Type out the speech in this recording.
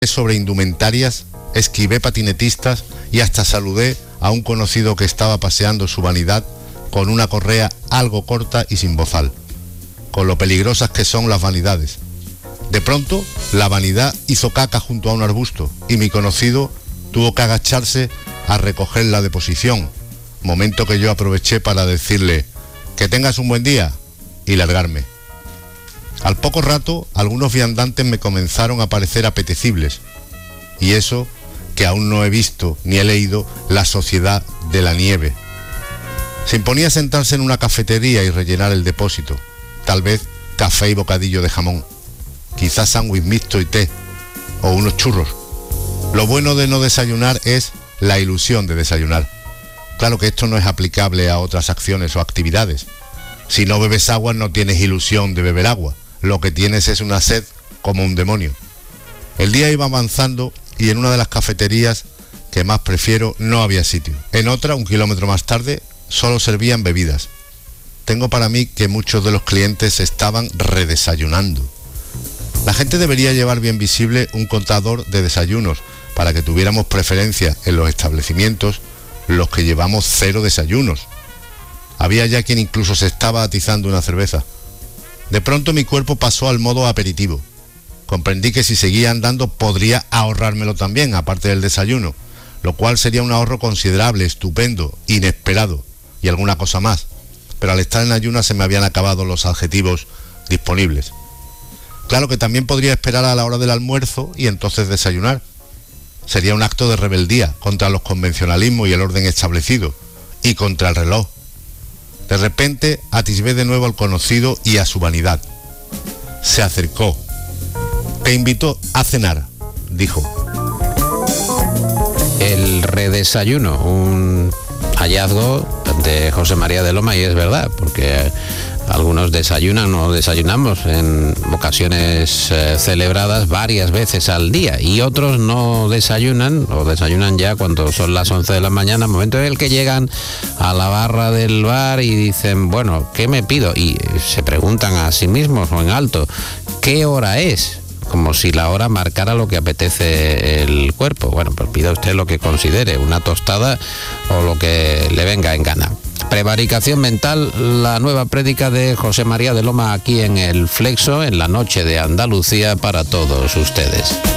sobre indumentarias, esquivé patinetistas y hasta saludé a un conocido que estaba paseando su vanidad con una correa algo corta y sin bozal, con lo peligrosas que son las vanidades. De pronto, la vanidad hizo caca junto a un arbusto y mi conocido tuvo que agacharse a recoger la deposición, momento que yo aproveché para decirle que tengas un buen día y largarme. Al poco rato, algunos viandantes me comenzaron a parecer apetecibles, y eso que aún no he visto ni he leído La Sociedad de la Nieve. Se imponía sentarse en una cafetería y rellenar el depósito, tal vez café y bocadillo de jamón, quizás sándwich mixto y té, o unos churros. Lo bueno de no desayunar es la ilusión de desayunar. Claro que esto no es aplicable a otras acciones o actividades. Si no bebes agua no tienes ilusión de beber agua, lo que tienes es una sed como un demonio. El día iba avanzando y en una de las cafeterías que más prefiero no había sitio. En otra, 1 kilómetro más tarde, solo servían bebidas. Tengo para mí que muchos de los clientes estaban redesayunando. La gente debería llevar bien visible un contador de desayunos para que tuviéramos preferencia en los establecimientos los que llevamos 0 desayunos. Había ya quien incluso se estaba atizando una cerveza. De pronto mi cuerpo pasó al modo aperitivo. Comprendí que si seguía andando podría ahorrármelo también, aparte del desayuno, lo cual sería un ahorro considerable, estupendo, inesperado y alguna cosa más. Pero al estar en ayunas se me habían acabado los adjetivos disponibles. Claro que también podría esperar a la hora del almuerzo y entonces desayunar. Sería un acto de rebeldía contra los convencionalismos y el orden establecido, y contra el reloj. De repente atisbé de nuevo al conocido y a su vanidad. Se acercó. Te invito a cenar, dijo. El redesayuno, un hallazgo de José María de Loma, y es verdad, porque algunos desayunan o desayunamos en ocasiones celebradas varias veces al día, y otros no desayunan o desayunan ya cuando son las 11 de la mañana, momento en el que llegan a la barra del bar y dicen, bueno, ¿qué me pido? Y se preguntan a sí mismos o en alto, ¿qué hora es? Como si la hora marcara lo que apetece el cuerpo. Bueno, pues pida usted lo que considere, una tostada o lo que le venga en gana. Prevaricación mental, la nueva prédica de José María de Loma aquí en El Flexo, en la noche de Andalucía para todos ustedes.